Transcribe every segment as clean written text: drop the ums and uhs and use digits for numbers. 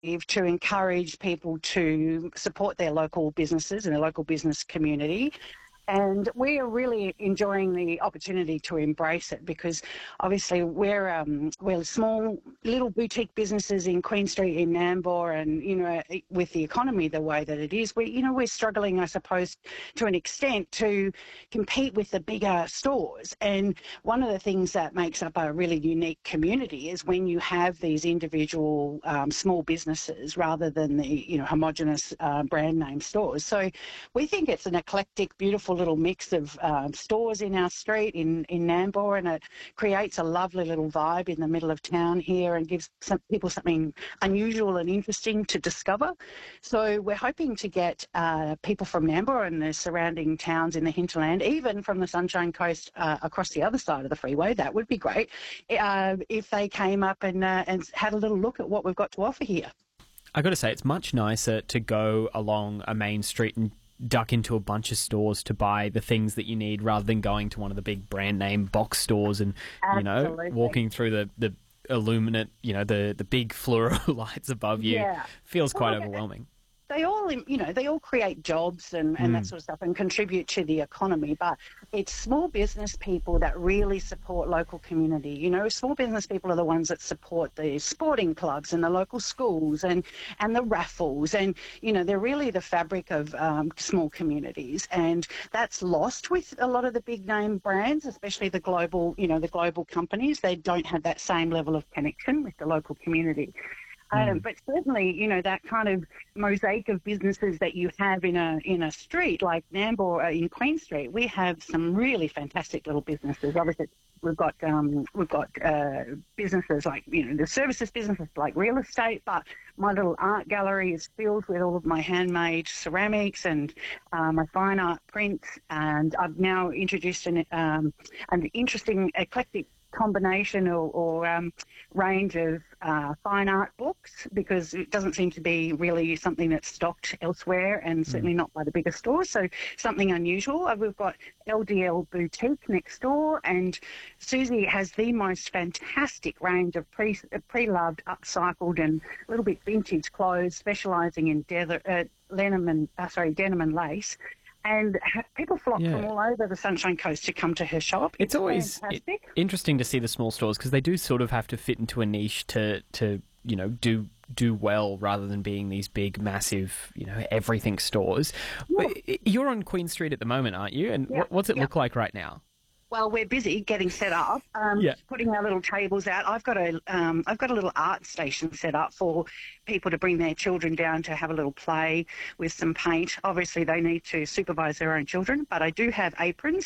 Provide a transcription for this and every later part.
to encourage people to support their local businesses and their local business community. And we are really enjoying the opportunity to embrace it because obviously we're small little boutique businesses in Queen Street in Nambour, and with the economy the way that it is, we're struggling, I suppose, to an extent to compete with the bigger stores. And one of the things that makes up a really unique community is when you have these individual small businesses rather than the homogenous brand name stores. So we think it's an eclectic, beautiful little mix of stores in our street in Nambour, and it creates a lovely little vibe in the middle of town here and gives some people something unusual and interesting to discover. So we're hoping to get people from Nambour and the surrounding towns in the hinterland, even from the Sunshine Coast across the other side of the freeway. That would be great if they came up and had a little look at what we've got to offer here. I got to say, it's much nicer to go along a main street and duck into a bunch of stores to buy the things that you need rather than going to one of the big brand name box stores and, walking through the illuminate, the big fluoro lights above you. Yeah. Feels quite overwhelming. They all create jobs and that sort of stuff and contribute to the economy, but it's small business people that really support local community. Small business people are the ones that support the sporting clubs and the local schools and the raffles, and they're really the fabric of small communities, and that's lost with a lot of the big name brands, especially the global companies. They don't have that same level of connection with the local community. But certainly, that kind of mosaic of businesses that you have in a street like Nambour in Queen Street, we have some really fantastic little businesses. Obviously, we've got businesses like the services businesses like real estate, but my little art gallery is filled with all of my handmade ceramics and my fine art prints, and I've now introduced an interesting eclectic combination or range of fine art books, because it doesn't seem to be really something that's stocked elsewhere, and certainly not by the bigger stores. So something unusual. We've got LDL Boutique next door, and Susie has the most fantastic range of pre-loved, upcycled and a little bit vintage clothes, specialising in denim and lace. And people flock from all over the Sunshine Coast to come to her shop. It's always interesting to see the small stores, because they do sort of have to fit into a niche to do well, rather than being these big, massive, everything stores. Yeah. You're on Queen Street at the moment, aren't you? And what's it look like right now? Well, we're busy getting set up, putting our little tables out. I've got a little art station set up for people to bring their children down to have a little play with some paint. Obviously, they need to supervise their own children, but I do have aprons.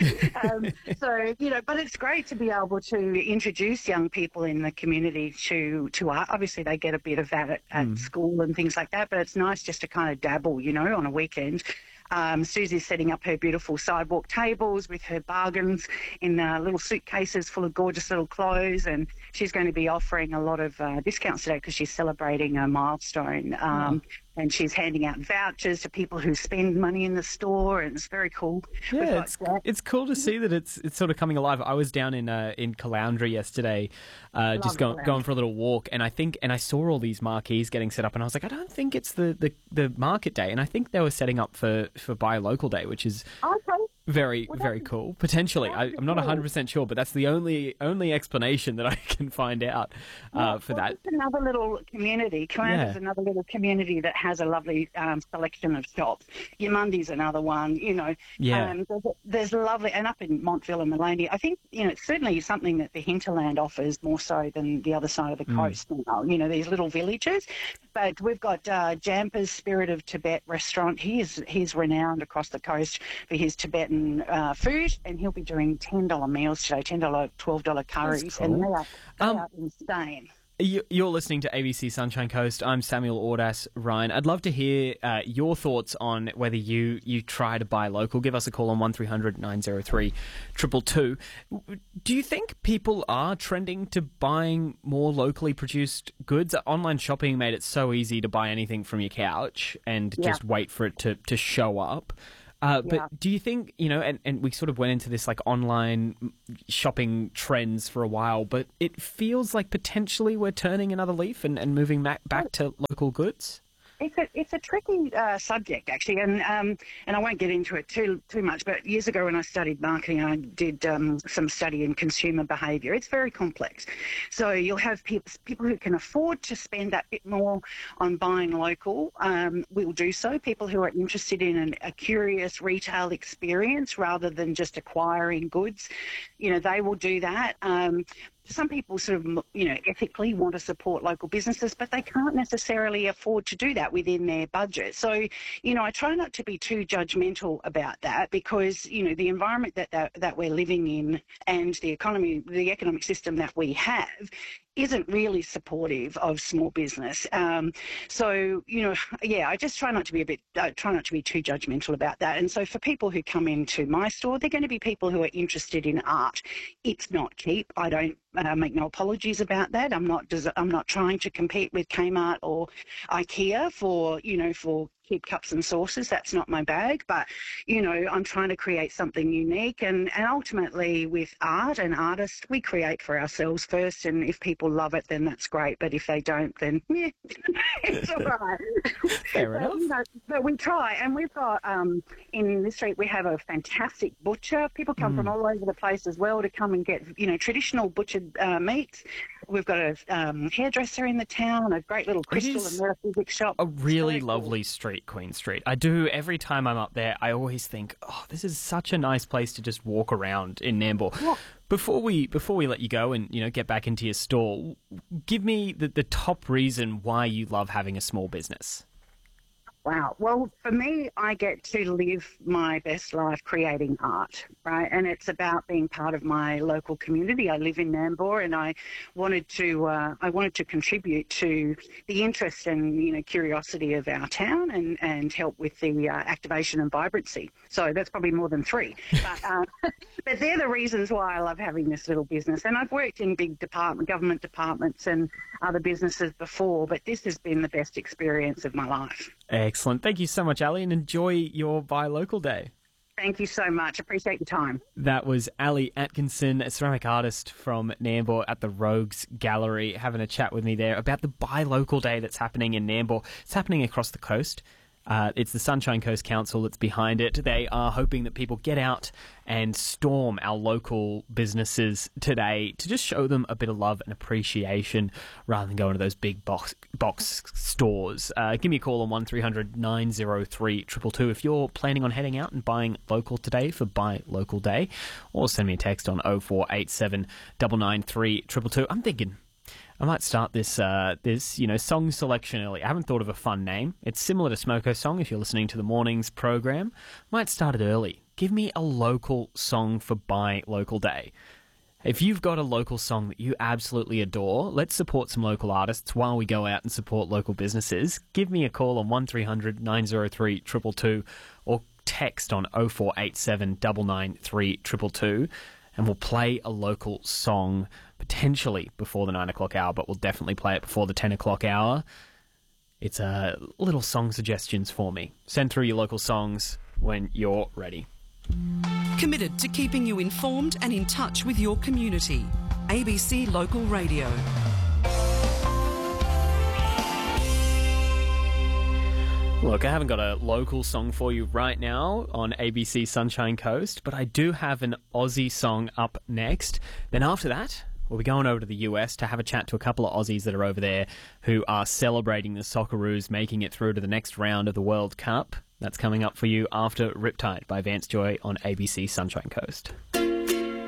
But it's great to be able to introduce young people in the community to art. Obviously, they get a bit of that at school and things like that, but it's nice just to kind of dabble, on a weekend. Susie's setting up her beautiful sidewalk tables with her bargains in little suitcases full of gorgeous little clothes, and she's going to be offering a lot of discounts today because she's celebrating a milestone. And she's handing out vouchers to people who spend money in the store, and it's very cool. Yeah, it's cool to see that it's sort of coming alive. I was down in Caloundra yesterday, just going for a little walk, and I saw all these marquees getting set up, and I was like, I don't think it's the market day, and I think they were setting up for Buy Local Day, which is very, very cool. Potentially, I'm not 100% sure, but that's the only explanation that I can find out for that. It's another little community. Caloundra's another little community that has a lovely selection of shops. Yamundi's another one. There's lovely, and up in Montville and Maloney, I think it's certainly something that the hinterland offers more so than the other side of the coast. These little villages. But we've got Jampa's Spirit of Tibet restaurant. He's renowned across the coast for his Tibetan food, and he'll be doing $10 meals today, $10, $12 curries, cool. And they are insane. You're listening to ABC Sunshine Coast. I'm Samuel Ordas Ryan. I'd love to hear your thoughts on whether you try to buy local. Give us a call on 1300 903 222. Do you think people are trending to buying more locally produced goods? Online shopping made it so easy to buy anything from your couch and just wait for it to show up. But do you think, and we sort of went into this like online shopping trends for a while, but it feels like potentially we're turning another leaf and moving back to local goods? It's a tricky subject, actually, and I won't get into it too much. But years ago, when I studied marketing, I did some study in consumer behaviour. It's very complex. So you'll have people who can afford to spend that bit more on buying local will do so. People who are interested in a curious retail experience rather than just acquiring goods, they will do that. Some people sort of, ethically want to support local businesses, but they can't necessarily afford to do that within their budget. So, I try not to be too judgmental about that because, the environment that we're living in and the economic system that we have isn't really supportive of small business. I just try not to be too judgmental about that. And so for people who come into my store, they're going to be people who are interested in art. It's not cheap. I don't make no apologies about that. I'm not trying to compete with Kmart or IKEA for keep cups and saucers. That's not my bag, but I'm trying to create something unique, and ultimately with art and artists, we create for ourselves first, and if people love it, then that's great, but if they don't, then it's all right. Fair enough. But we try, and we've got in this street we have a fantastic butcher. People come from all over the place as well to come and get traditional butchered meats. We've got a hairdresser in the town, a great little crystal and metaphysics shop. A really lovely street, Queen Street. I do, every time I'm up there, I always think, this is such a nice place to just walk around in Nambour. Yeah. Before we let you go and get back into your store, give me the top reason why you love having a small business. Wow. Well, for me, I get to live my best life creating art, right? And it's about being part of my local community. I live in Nambour, and I wanted to contribute to the interest and curiosity of our town and help with the activation and vibrancy. So that's probably more than three. But they're the reasons why I love having this little business. And I've worked in big government departments and other businesses before, but this has been the best experience of my life. Excellent. Thank you so much, Ali, and enjoy your Buy Local Day. Thank you so much. Appreciate your time. That was Ali Atkinson, a ceramic artist from Nambour at the Rogues Gallery, having a chat with me there about the Buy Local Day that's happening in Nambour. It's happening across the coast. It's the Sunshine Coast Council that's behind it. They are hoping that people get out and storm our local businesses today to just show them a bit of love and appreciation rather than going to those big box stores. Give me a call on 1300 903 222 if you're planning on heading out and buying local today for Buy Local Day, or send me a text on 0487 993 222. I'm thinking I might start this song selection early. I haven't thought of a fun name. It's similar to Smoko Song if you're listening to the morning's program. Might start it early. Give me a local song for Buy Local Day. If you've got a local song that you absolutely adore, let's support some local artists while we go out and support local businesses. Give me a call on 1300 903 222 or text on 0487 993 222. And we'll play a local song potentially before the 9 o'clock hour, but we'll definitely play it before the 10 o'clock hour. It's little song suggestions for me. Send through your local songs when you're ready. Committed to keeping you informed and in touch with your community. ABC Local Radio. Look, I haven't got a local song for you right now on ABC Sunshine Coast, but I do have an Aussie song up next. Then after that, we'll be going over to the US to have a chat to a couple of Aussies that are over there who are celebrating the Socceroos making it through to the next round of the World Cup. That's coming up for you after Riptide by Vance Joy on ABC Sunshine Coast.